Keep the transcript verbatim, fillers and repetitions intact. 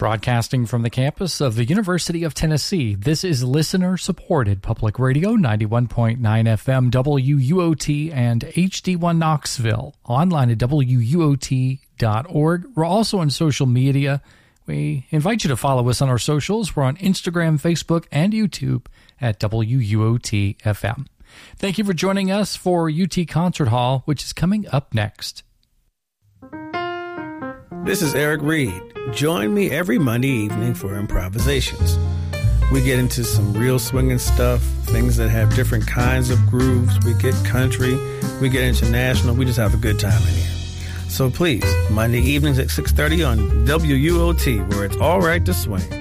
Broadcasting from the campus of the University of Tennessee, this is listener-supported public radio, ninety-one point nine F M, W U O T, and H D one Knoxville. Online at W U O T dot org. We're also on social media. We invite you to follow us on our socials. We're on Instagram, Facebook, and YouTube at W U O T F M. Thank you for joining us for U T Concert Hall, which is coming up next. This is Eric Reed. Join me every Monday evening for Improvisations. We get into some real swinging stuff, things that have different kinds of grooves. We get country, we get international. We just have a good time in here. So please, Monday evenings at six thirty on W U O T, where it's all right to swing.